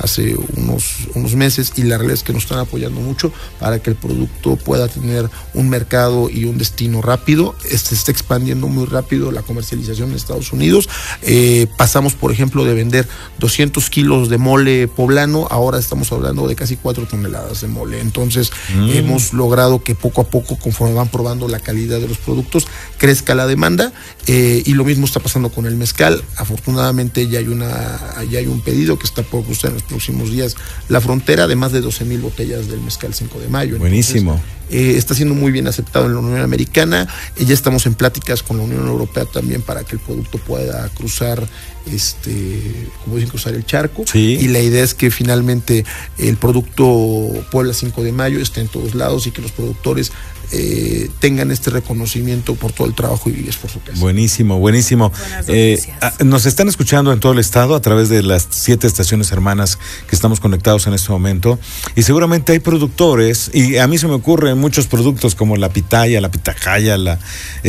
hace unos meses, y la realidad es que nos están apoyando mucho para que el producto pueda tener un mercado y un destino rápido. Se está expandiendo muy rápido la comercialización en Estados Unidos. Pasamos, por ejemplo, de vender 200 kilos de mole poblano, ahora estamos hablando de casi 4 toneladas de mole. Entonces, hemos logrado que poco a poco, conforme van probando la calidad de los productos, crezca la demanda, y lo mismo está pasando con el mezcal. Afortunadamente ya hay un pedido que está por cruzar en los próximos días la frontera de más de 12,000 botellas del mezcal 5 de mayo. Buenísimo. Entonces, está siendo muy bien aceptado en la Unión Americana. Ya estamos en pláticas con la Unión Europea también para que el producto pueda cruzar, como dicen, cruzar el charco. Sí. Y la idea es que finalmente el producto Puebla 5 de mayo esté en todos lados y que los productores tengan este reconocimiento por todo el trabajo y esfuerzo que hacen. Buenísimo, buenísimo. Nos están escuchando en todo el estado a través de las 7 estaciones hermanas que estamos conectados en este momento, y seguramente hay productores, y a mí se me ocurren muchos productos como la pitaya, la pitahaya, la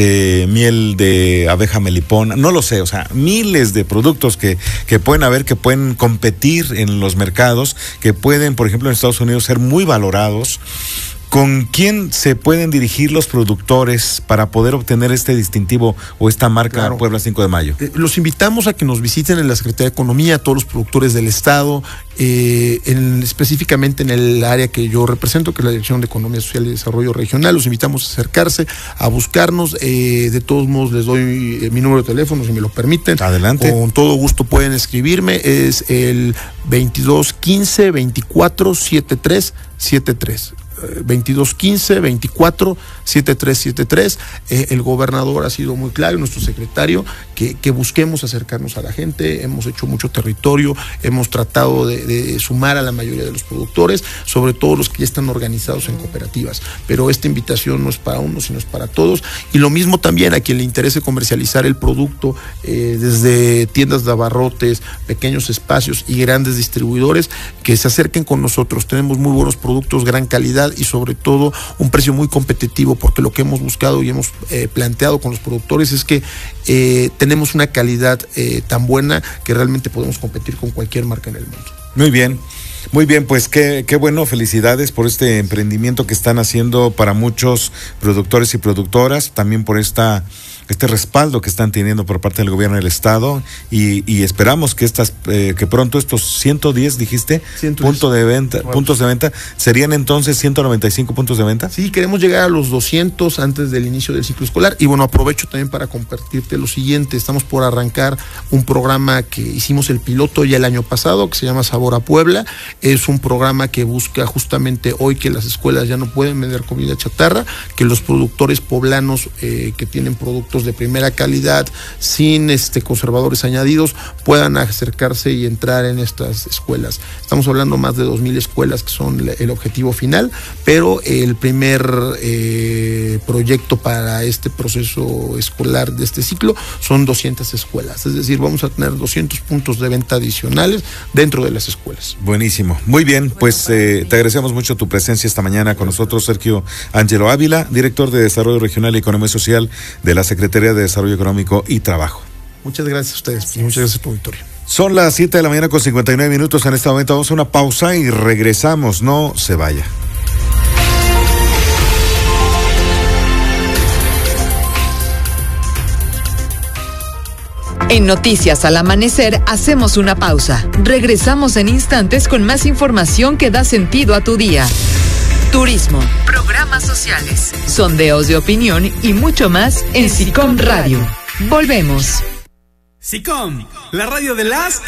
miel de abeja melipona, no lo sé, o sea, miles de productos que pueden haber, que pueden competir en los mercados, que pueden, por ejemplo, en Estados Unidos ser muy valorados. ¿Con quién se pueden dirigir los productores para poder obtener este distintivo o esta marca, claro, Puebla 5 de mayo? Los invitamos a que nos visiten en la Secretaría de Economía, todos los productores del Estado, específicamente en el área que yo represento, que es la Dirección de Economía Social y Desarrollo Regional. Los invitamos a acercarse, a buscarnos. De todos modos, les doy mi número de teléfono, si me lo permiten. Adelante. Con todo gusto pueden escribirme. Es el 2215 24 73 73. 2215 24 7373. El gobernador ha sido muy claro, nuestro secretario, que busquemos acercarnos a la gente. Hemos hecho mucho territorio, hemos tratado de sumar a la mayoría de los productores, sobre todo los que ya están organizados en cooperativas, pero esta invitación no es para uno, sino es para todos. Y lo mismo también a quien le interese comercializar el producto, desde tiendas de abarrotes, pequeños espacios y grandes distribuidores, que se acerquen con nosotros. Tenemos muy buenos productos, gran calidad y sobre todo un precio muy competitivo, porque lo que hemos buscado y hemos planteado con los productores es que tenemos una calidad tan buena que realmente podemos competir con cualquier marca en el mundo. Muy bien, pues qué bueno, felicidades por este emprendimiento que están haciendo para muchos productores y productoras, también por este respaldo que están teniendo por parte del gobierno del estado, y esperamos que que pronto estos 110, dijiste, 110 puntos de venta, ¿serían entonces 195 puntos de venta? Sí, queremos llegar a los 200 antes del inicio del ciclo escolar. Y bueno, aprovecho también para compartirte lo siguiente: estamos por arrancar un programa que hicimos el piloto ya el año pasado, que se llama Sabor a Puebla. Es un programa que busca justamente hoy que las escuelas ya no pueden vender comida chatarra, que los productores poblanos que tienen productos de primera calidad, sin conservadores añadidos, puedan acercarse y entrar en estas escuelas. Estamos hablando más de 2,000 escuelas, que son el objetivo final, pero el primer proyecto para este proceso escolar de este ciclo son 200 escuelas, es decir, vamos a tener 200 puntos de venta adicionales dentro de las escuelas. Buenísimo, muy bien, pues te agradecemos mucho tu presencia esta mañana con nosotros, Sergio Ángelo Ávila, director de Desarrollo Regional y Economía Social de la Secretaría de Desarrollo Económico y Trabajo. Muchas gracias a ustedes, muchas gracias por tu auditorio. Son las 7 de la mañana con 59 minutos. En este momento vamos a una pausa y regresamos, no se vaya. En Noticias al Amanecer hacemos una pausa. Regresamos en instantes con más información que da sentido a tu día. Turismo, programas sociales, sondeos de opinión y mucho más en SICOM Radio. Volvemos. SICOM, la radio de las